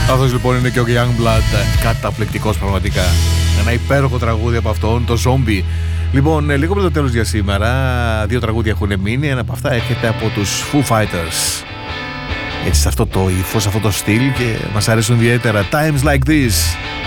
Αυτός λοιπόν είναι και ο Youngblood, καταπληκτικός πραγματικά. Ένα υπέροχο τραγούδι από αυτόν, το Zombie. Λοιπόν, λίγο πριν το τέλος για σήμερα, 2 τραγούδια έχουν μείνει. Ένα από αυτά έρχεται από τους Foo Fighters. Έτσι, σε αυτό το ύφος, σε αυτό το στυλ, και μας αρέσουν ιδιαίτερα. Times Like This.